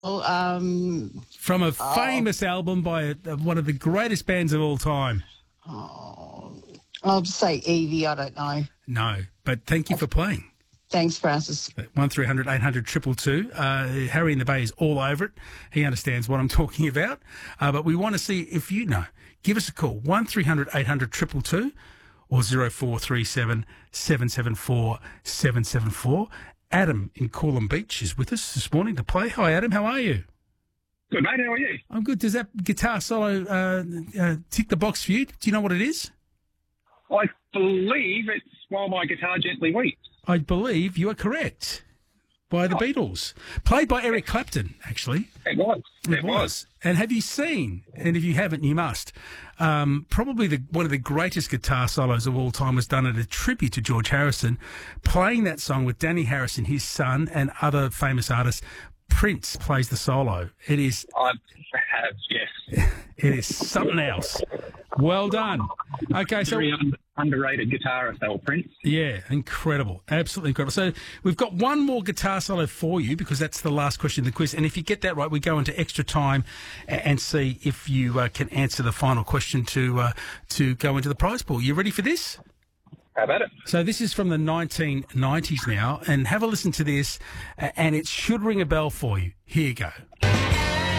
Well, From a famous album by one of the greatest bands of all time. I'll just say Evie. I don't know. No, but thank you for playing. Thanks, Francis. 1300 800 222. Harry in the Bay is all over it. He understands what I'm talking about. But we want to see if you know. Give us a call. 1300 800 222 or 0437 774 774. Adam in Coolum Beach is with us this morning to play. Hi, Adam. How are you? Good, mate. How are you? I'm good. Does that guitar solo tick the box for you? Do you know what it is? I believe it's While My Guitar Gently Weeps. I believe you are correct. By the Beatles. Played by Eric Clapton, actually. It was. It was. And have you seen, and if you haven't, you must, probably one of the greatest guitar solos of all time was done at a tribute to George Harrison, playing that song with Danny Harrison, his son, and other famous artists. Prince plays the solo. It is... I have, yes. It is something else. Well done. Okay, so... Very underrated guitarist, though, Prince. Yeah, incredible. Absolutely incredible. So we've got one more guitar solo for you because that's the last question of the quiz. And if you get that right, we go into extra time and see if you can answer the final question to go into the prize pool. You ready for this? How about it? So this is from the 1990s now, and have a listen to this, and it should ring a bell for you. Here you go.